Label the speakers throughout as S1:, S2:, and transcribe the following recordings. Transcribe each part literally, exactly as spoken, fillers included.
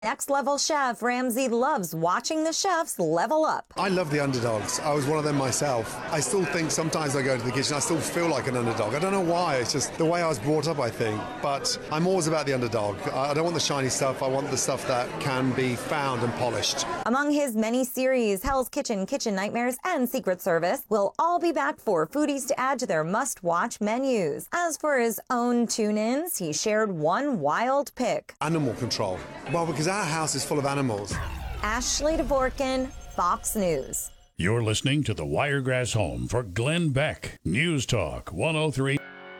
S1: Next Level chef Ramsay loves watching the chefs level up.
S2: I love the underdogs. I was one of them myself. I still think sometimes I go to the kitchen, I still feel like an underdog. I don't know why. It's just the way I was brought up, I think. But I'm always about the underdog. I don't want the shiny stuff. I want the stuff that can be found and polished.
S1: Among his many series, Hell's Kitchen, Kitchen Nightmares, and Secret Service will all be back for foodies to add to their must-watch menus. As for his own tune-ins, he shared one wild pick.
S2: Animal control. Well, because our house is full of animals.
S1: Ashley Dvorkin, Fox News.
S3: You're listening to the Wiregrass Home for Glenn Beck. News Talk one oh three.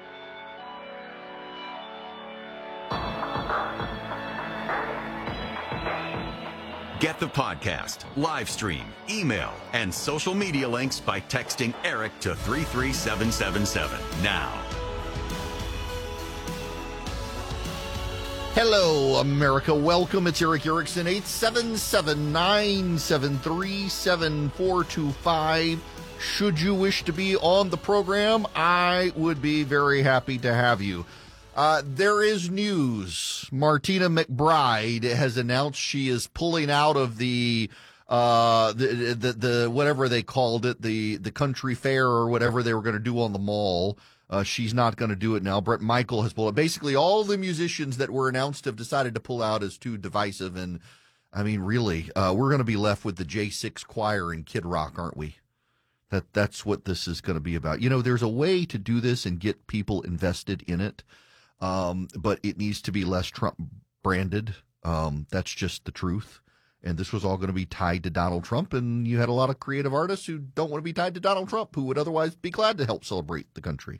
S4: Get the podcast, live stream, email, and social media links by texting Eric to three three seven seven seven now.
S5: Hello, America. Welcome. It's Eric Erickson, eight seven seven, nine seven three, seven four two five. Should you wish to be on the program, I would be very happy to have you. Uh, there is news. Martina McBride has announced she is pulling out of the uh the the, the whatever they called it, the the country fair or whatever they were going to do on the mall. Uh, she's not going to do it now. Bret Michael has pulled out. Basically, all the musicians that were announced have decided to pull out as too divisive. And, I mean, really, uh, we're going to be left with the J six Choir and Kid Rock, aren't we? That That's what this is going to be about. You know, there's a way to do this and get people invested in it, um, but it needs to be less Trump-branded. Um, that's just the truth. And this was all going to be tied to Donald Trump, and you had a lot of creative artists who don't want to be tied to Donald Trump, who would otherwise be glad to help celebrate the country.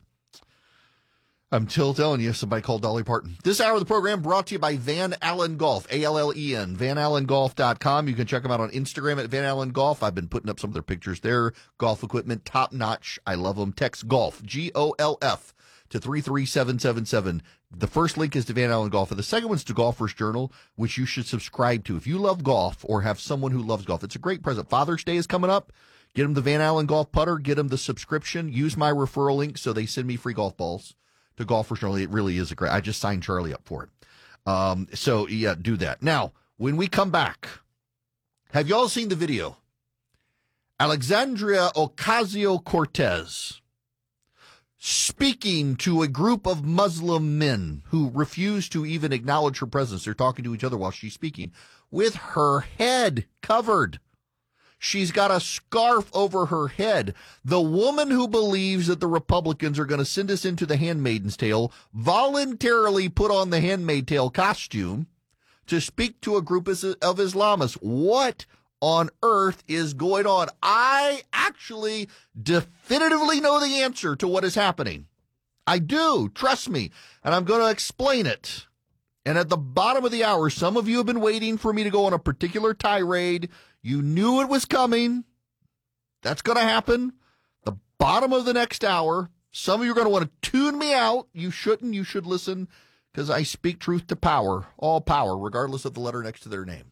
S5: I'm still telling you, somebody called Dolly Parton. This hour of the program brought to you by Van Allen Golf, A L L E N, van allen golf dot com. You can check them out on Instagram at Van Allen Golf. I've been putting up some of their pictures there. Golf equipment, top notch. I love them. Text GOLF, G O L F, to three three seven seven seven. The first link is to Van Allen Golf, and the second one's to Golfers Journal, which you should subscribe to. If you love golf or have someone who loves golf, it's a great present. Father's Day is coming up. Get them the Van Allen Golf putter. Get them the subscription. Use my referral link so they send me free golf balls. To Golfers Journal. It really is a great. I just signed Charlie up for it. Um, so, yeah, do that. Now, when we come back, have you all seen the video? Alexandria Ocasio-Cortez speaking to a group of Muslim men who refuse to even acknowledge her presence. They're talking to each other while she's speaking with her head covered. She's got a scarf over her head. The woman who believes that the Republicans are going to send us into the Handmaid's Tale voluntarily put on the Handmaid's Tale costume to speak to a group of Islamists. What on earth is going on? I actually definitively know the answer to what is happening. I do. Trust me. And I'm going to explain it. And at the bottom of the hour, some of you have been waiting for me to go on a particular tirade. You knew it was coming. That's going to happen. The bottom of the next hour. Some of you are going to want to tune me out. You shouldn't. You should listen because I speak truth to power. All power, regardless of the letter next to their name.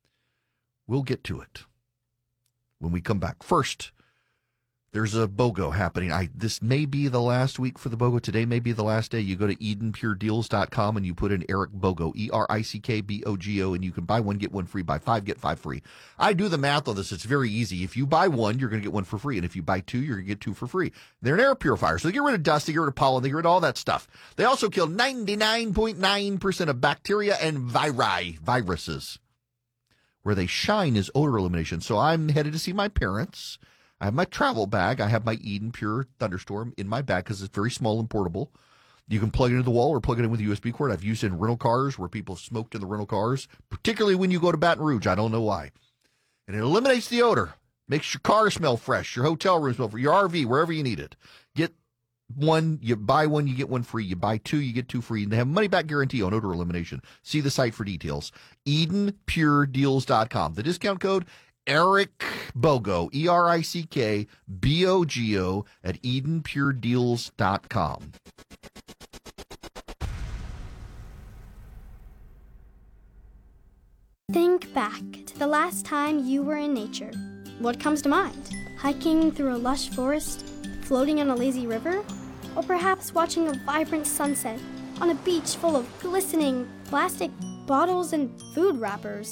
S5: We'll get to it when we come back. First, there's a BOGO happening. I This may be the last week for the BOGO. Today may be the last day. You go to eden pure deals dot com and you put in Eric BOGO, E R I C K B O G O, and you can buy one, get one free. Buy five, get five free. I do the math on this. It's very easy. If you buy one, you're going to get one for free. And if you buy two, you're going to get two for free. They're an air purifier. So they get rid of dust, they get rid of pollen, they get rid of all that stuff. They also kill ninety-nine point nine percent of bacteria and viri, viruses. Where they shine is odor elimination. So I'm headed to see my parents. I have my travel bag. I have my Eden Pure Thunderstorm in my bag because it's very small and portable. You can plug it into the wall or plug it in with a U S B cord. I've used it in rental cars where people smoked in the rental cars, particularly when you go to Baton Rouge. I don't know why. And it eliminates the odor. Makes your car smell fresh, your hotel room smell fresh, your R V, wherever you need it. Get one, you buy one, you get one free. You buy two, you get two free. And they have a money-back guarantee on odor elimination. See the site for details. eden pure deals dot com. The discount code, Eric BOGO, E R I C K B O G O, at eden pure deals dot com.
S6: Think back to the last time you were in nature. What comes to mind? Hiking through a lush forest, floating on a lazy river, or perhaps watching a vibrant sunset on a beach full of glistening plastic bottles and food wrappers.